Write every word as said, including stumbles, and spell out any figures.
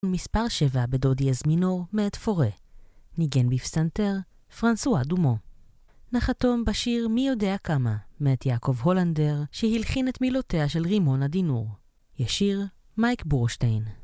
מספר שבע בדו דיאז מינור מאת פורה. ניגן בפסנתר פרנסואה דומו. נחתום בשיר מי יודע כמה מאת יעקב הולנדר שהלחין את מילותיה של רימון הדינור. ישיר מייק בורשטיין.